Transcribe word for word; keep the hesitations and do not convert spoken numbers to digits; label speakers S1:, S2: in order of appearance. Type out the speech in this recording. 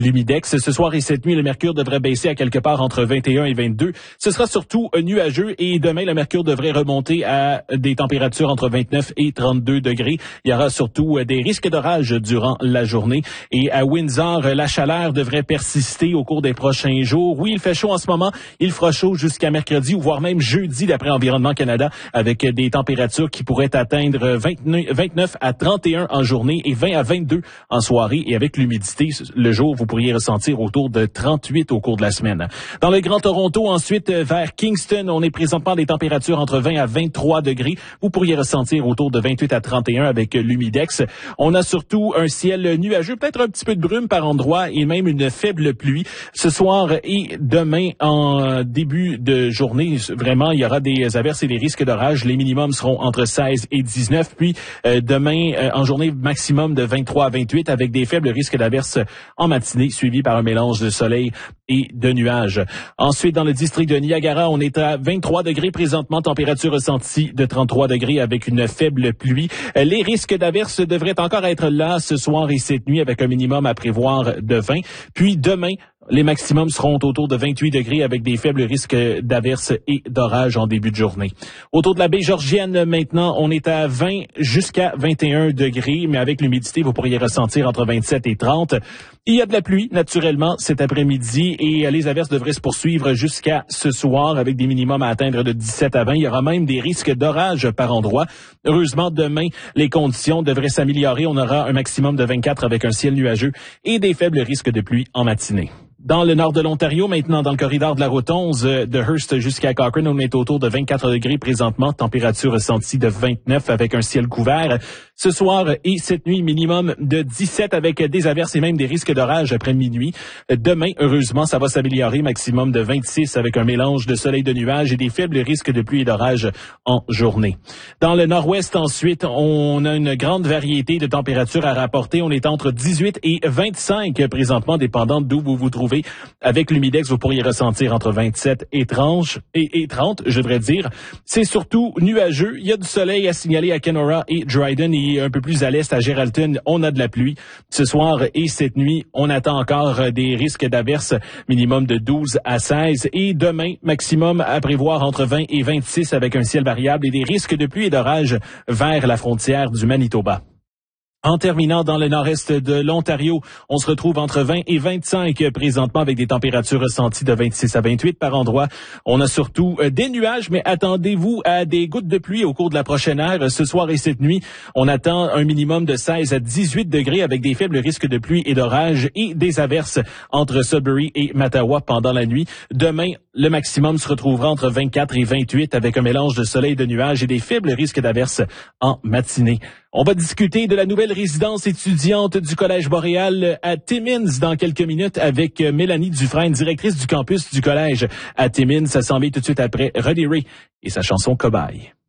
S1: L'humidex, ce soir et cette nuit, le mercure devrait baisser à quelque part entre vingt et un et vingt-deux. Ce sera surtout nuageux et demain, le mercure devrait remonter à des températures entre vingt-neuf et trente-deux degrés. Il y aura surtout des risques d'orage durant la journée. Et à Windsor, la chaleur devrait persister au cours des prochains jours. Oui, il fait chaud en ce moment. Il fera chaud jusqu'à mercredi ou voire même jeudi d'après Environnement Canada avec des températures qui pourraient atteindre vingt-neuf à trente et un en journée et vingt à vingt-deux en soirée. Et avec l'humidité, le jour, vous pourriez ressentir autour de trente-huit au cours de la semaine. Dans le Grand Toronto, ensuite, vers Kingston, on est présentement des températures entre vingt à vingt-trois degrés. Vous pourriez ressentir autour de vingt-huit à trente et un avec l'humidex. On a surtout un ciel nuageux, peut-être un petit peu de brume par endroits et même une faible pluie. Ce soir et demain, en début de journée, vraiment, il y aura des averses et des risques d'orage. Les minimums seront entre seize et dix-neuf. Puis, euh, demain, euh, en journée, maximum de vingt-trois à vingt-huit avec des faibles risques d'averses en matinée, suivi par un mélange de soleil et de nuages. Ensuite, dans le district de Niagara, on est à vingt-trois degrés présentement, température ressentie de trente-trois degrés avec une faible pluie. Les risques d'averses devraient encore être là ce soir et cette nuit avec un minimum à prévoir de vingt. Puis demain, les maximums seront autour de vingt-huit degrés avec des faibles risques d'averses et d'orages en début de journée. Autour de la baie Georgienne, maintenant, on est à vingt jusqu'à vingt et un degrés, mais avec l'humidité, vous pourriez ressentir entre vingt-sept et trente. Il y a de la pluie, naturellement, cet après-midi et les averses devraient se poursuivre jusqu'à ce soir avec des minimums à atteindre de dix-sept à vingt. Il y aura même des risques d'orage par endroit. Heureusement, demain, les conditions devraient s'améliorer. On aura un maximum de vingt-quatre avec un ciel nuageux et des faibles risques de pluie en matinée. Dans le nord de l'Ontario, maintenant, dans le corridor de la route onze, de Hearst jusqu'à Cochrane, on est autour de vingt-quatre degrés présentement, température ressentie de vingt-neuf avec un ciel couvert. Ce soir et cette nuit, minimum de dix-sept avec des averses et même des risques d'orage après minuit. Demain, heureusement, ça va s'améliorer, maximum de vingt-six avec un mélange de soleil de nuages et des faibles risques de pluie et d'orage en journée. Dans le nord-ouest, ensuite, on a une grande variété de températures à rapporter. On est entre dix-huit et vingt-cinq présentement, dépendant d'où vous vous trouvez. Avec l'humidex, vous pourriez ressentir entre vingt-sept et trente, et, et trente, je devrais dire. C'est surtout nuageux. Il y a du soleil à signaler à Kenora et Dryden et un peu plus à l'est à Geraldton, on a de la pluie. Ce soir et cette nuit, on attend encore des risques d'averses, minimum de douze à seize. Et demain, maximum à prévoir entre vingt et vingt-six avec un ciel variable et des risques de pluie et d'orage vers la frontière du Manitoba. En terminant dans le nord-est de l'Ontario, on se retrouve entre vingt et vingt-cinq présentement avec des températures ressenties de vingt-six à vingt-huit par endroit. On a surtout des nuages, mais attendez-vous à des gouttes de pluie au cours de la prochaine heure. Ce soir et cette nuit, on attend un minimum de seize à dix-huit degrés avec des faibles risques de pluie et d'orage et des averses entre Sudbury et Mattawa pendant la nuit. Demain, le maximum se retrouvera entre vingt-quatre et vingt-huit avec un mélange de soleil et de nuages et des faibles risques d'averses en matinée. On va discuter de la nouvelle résidence étudiante du Collège Boréal à Timmins dans quelques minutes avec Mélanie Dufresne, directrice du campus du Collège à Timmins. Ça s'en vient tout de suite après Roddy Ray et sa chanson Cobaye.